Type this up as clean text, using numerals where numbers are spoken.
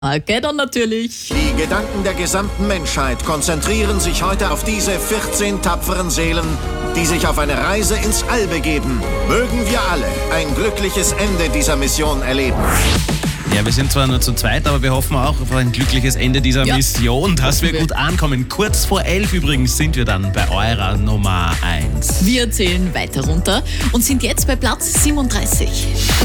Okay, dann natürlich. Die Gedanken der gesamten Menschheit konzentrieren sich heute auf diese 14 tapferen Seelen, die sich auf eine Reise ins All begeben. Mögen wir alle ein glückliches Ende dieser Mission erleben. Ja, wir sind zwar nur zu zweit, aber wir hoffen auch auf ein glückliches Ende dieser Mission, dass wir gut ankommen. Kurz vor 11 übrigens sind wir dann bei eurer Nummer 1. Wir zählen weiter runter und sind jetzt bei Platz 37.